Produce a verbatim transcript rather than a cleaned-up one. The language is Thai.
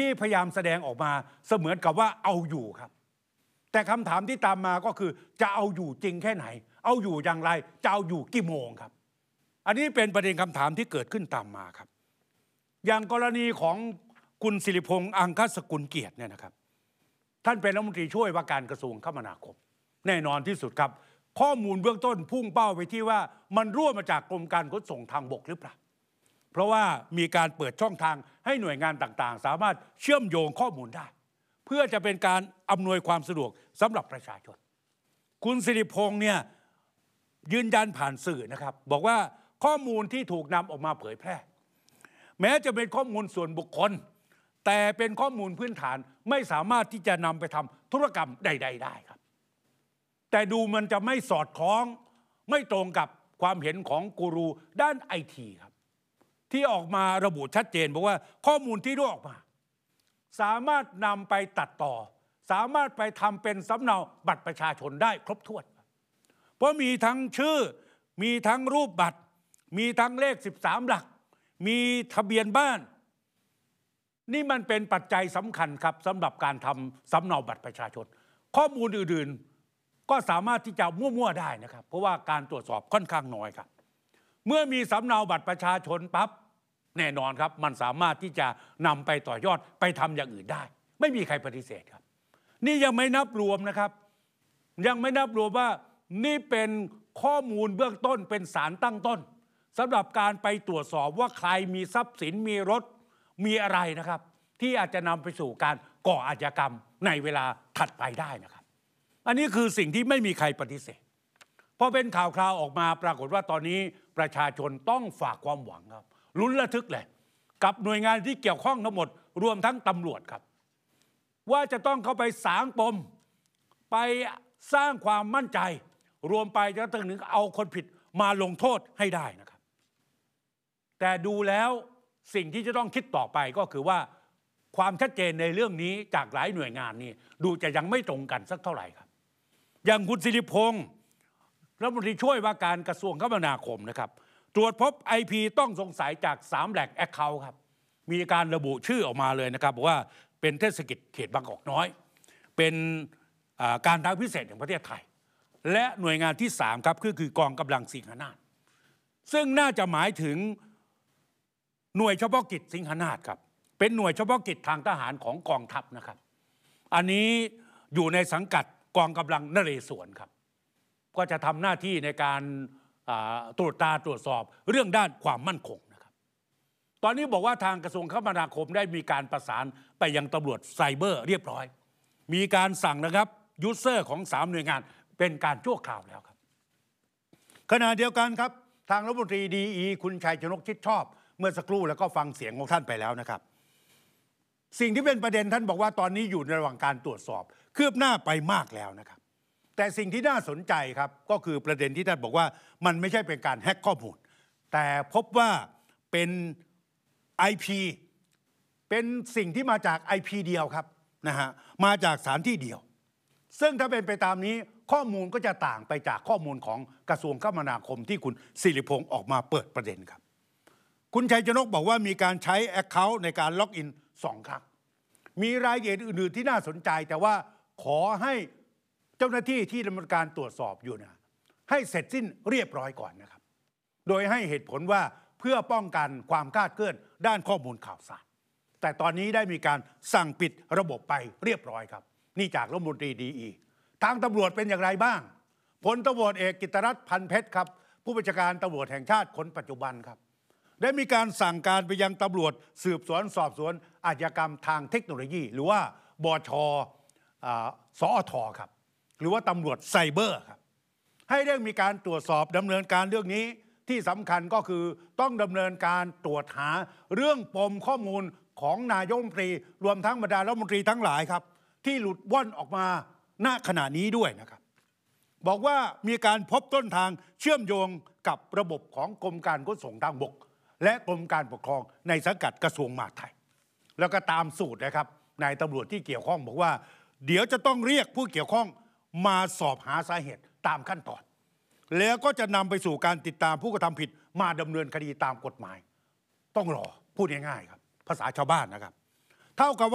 นี้พยายามแสดงออกมาเสมือนกับว่าเอาอยู่ครับแต่คำถามที่ตามมาก็คือจะเอาอยู่จริงแค่ไหนเอาอยู่อย่างไรจะเอาอยู่กี่โมงครับอันนี้เป็นประเด็นคำถามที่เกิดขึ้นตามมาครับอย่างกรณีของคุณสิริพงษ์อังคสกุลเกียรติเนี่ยนะครับท่านเป็นรัฐมนตรีช่วยว่าการกระทรวงคมนาคมแน่นอนที่สุดครับข้อมูลเบื้องต้นพุ่งเป้าไปที่ว่ามันรั่วมาจากกรมการขนส่งทางบกหรือเปล่าเพราะว่ามีการเปิดช่องทางให้หน่วยงานต่างๆสามารถเชื่อมโยงข้อมูลได้เพื่อจะเป็นการอำนวยความสะดวกสำหรับประชาชนคุณสิริพงษ์เนี่ยยืนยันผ่านสื่อนะครับบอกว่าข้อมูลที่ถูกนำออกมาเผยแพร่แม้จะเป็นข้อมูลส่วนบุคคลแต่เป็นข้อมูลพื้นฐานไม่สามารถที่จะนำไปทำธุรกรรมใดๆได้ครับแต่ดูมันจะไม่สอดคล้องไม่ตรงกับความเห็นของกูรูด้านไอทีครับที่ออกมาระบุชัดเจนบอกว่าข้อมูลที่รั่วออกมาสามารถนำไปตัดต่อสามารถไปทำเป็นสำเนาบัตรประชาชนได้ครบถ้วนเพราะมีทั้งชื่อมีทั้งรูปบัตรมีทั้งเลขสิบสามหลักมีทะเบียนบ้านนี่มันเป็นปัจจัยสำคัญครับสำหรับการทำสำเนาบัตรประชาชนข้อมูลอื่นๆก็สามารถที่จะมั่วๆได้นะครับเพราะว่าการตรวจสอบค่อนข้างน้อยครับเมื่อมีสำเนาบัตรประชาชนปั๊บแน่นอนครับมันสามารถที่จะนำไปต่อยอดไปทำอย่างอื่นได้ไม่มีใครปฏิเสธครับนี่ยังไม่นับรวมนะครับยังไม่นับรวมว่านี่เป็นข้อมูลเบื้องต้นเป็นสารตั้งต้นสำหรับการไปตรวจสอบว่าใครมีทรัพย์สินมีรถมีอะไรนะครับที่อาจจะนำไปสู่การก่ออาชญากรรมในเวลาถัดไปได้นะครับอันนี้คือสิ่งที่ไม่มีใครปฏิเสธพอเป็นข่าวคราวออกมาปรากฏว่าตอนนี้ประชาชนต้องฝากความหวังครับลุ้นระทึกเลยกับหน่วยงานที่เกี่ยวข้องทั้งหมดรวมทั้งตำรวจครับว่าจะต้องเข้าไปสางปมไปสร้างความมั่นใจรวมไปจนถึงเอาคนผิดมาลงโทษให้ได้นะครับแต่ดูแล้วสิ่งที่จะต้องคิดต่อไปก็คือว่าความชัดเจนในเรื่องนี้จากหลายหน่วยงานนี่ดูจะยังไม่ตรงกันสักเท่าไหร่ครับอย่างคุณสิริพงษ์รัฐมนตรีช่วยว่าการกระทรวงคมนาคมนะครับตรวจพบ ไอ พี ต้องสงสัยจากสามแหล่งแอคเคาท์ครับมีการระบุชื่อออกมาเลยนะครับบอกว่าเป็นเทศกิจเขตบางกอกน้อยเป็นการทางพิเศษแห่งประเทศไทยและหน่วยงานที่สามครับคือคือกองกำลังสิงหนาฏซึ่งน่าจะหมายถึงหน่วยเฉพาะกิจสิงหนาฏครับเป็นหน่วยเฉพาะกิจทางทหารของกองทัพนะครับอันนี้อยู่ในสังกัดกองกำลังนเรศวรครับก็จะทำหน้าที่ในการตรวจตาตรวจสอบเรื่องด้านความมั่นคงนะครับตอนนี้บอกว่าทางกระทรวงคมนาคมได้มีการประสานไปยังตำรวจไซเบอร์เรียบร้อยมีการสั่งนะครับยูเซอร์ของสามหน่วยงานเป็นการชั่วคราวแล้วครับขณะเดียวกันครับทางรัฐมนตรีดีอีคุณชัยชนกชิดชอบเมื่อสักครู่แล้วก็ฟังเสียงของท่านไปแล้วนะครับสิ่งที่เป็นประเด็นท่านบอกว่าตอนนี้อยู่ในระหว่างการตรวจสอบคืบหน้าไปมากแล้วนะครับแต่สิ่งที่น่าสนใจครับก็คือประเด็นที่ท่านบอกว่ามันไม่ใช่เป็นการแฮ็กข้อมูลแต่พบว่าเป็น ไอ พี เป็นสิ่งที่มาจาก ไอ พี เดียวครับนะฮะมาจากสถานที่เดียวซึ่งถ้าเป็นไปตามนี้ข้อมูลก็จะต่างไปจากข้อมูลของกระทรวงคมนาคมที่คุณสิริพงษ์ออกมาเปิดประเด็นครับคุณชัยชนกบอกว่ามีการใช้ Account ในการล็อกอินสองครั้งมีรายละเอียดอื่นๆที่น่าสนใจแต่ว่าขอให้เจ้าหน้าที่ที่ดำเนินการตรวจสอบอยู่นะให้เสร็จสิ้นเรียบร้อยก่อนนะครับโดยให้เหตุผลว่าเพื่อป้องกันความคลาดเคลื่อนด้านข้อมูลข่าวสารแต่ตอนนี้ได้มีการสั่งปิดระบบไปเรียบร้อยครับนี่จากรัฐมนตรีดีอีทางตำรวจเป็นอย่างไรบ้างพลตำรวจเอกกิตติรัตน์พันเพชรครับผู้บัญชาการตำรวจแห่งชาติคนปัจจุบันครับได้มีการสั่งการไปยังตำรวจสืบสวนสอบสวนอาชญากรรมทางเทคโนโลยีหรือว่าบช.สอท.ครับหรือว่าตำรวจไซเบอร์ครับให้เร่งมีการตรวจสอบดำเนินการเรื่องนี้ที่สำคัญก็คือต้องดำเนินการตรวจหาเรื่องปมข้อมูลของนายกรัฐมนตรีรวมทั้งบรรดารัฐมนตรีทั้งหลายครับที่หลุดว่อนออกมาณขณะนี้ด้วยนะครับบอกว่ามีการพบต้นทางเชื่อมโยงกับระบบของกรมการขนส่งทางบกและกรมการปกครองในสังกัดกระทรวงมหาดไทยแล้วก็ตามสูตรนะครับนายตำรวจที่เกี่ยวข้องบอกว่าเดี๋ยวจะต้องเรียกผู้เกี่ยวข้องมาสอบหาสาเหตุตามขั้นตอนแล้วก็จะนำไปสู่การติดตามผู้กระทำผิดมาดำเนินคดีตามกฎหมายต้องรอพูดง่ายๆครับภาษาชาวบ้านนะครับเท่ากับ